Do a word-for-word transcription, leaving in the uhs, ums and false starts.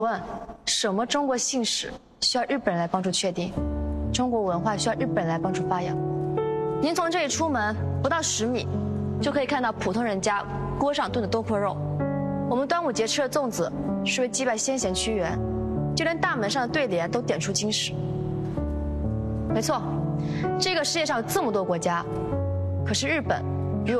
问：什么中国姓氏需要日本人来帮助确定？中国文化需要日本人来帮助发扬？您从这里出门不到十米，就可以看到普通人家锅上炖的东坡肉。我们端午节吃的粽子是为祭拜先贤屈原，就连大门上的对联都点出经史。没错，这个世界上有这么多国家，可是日本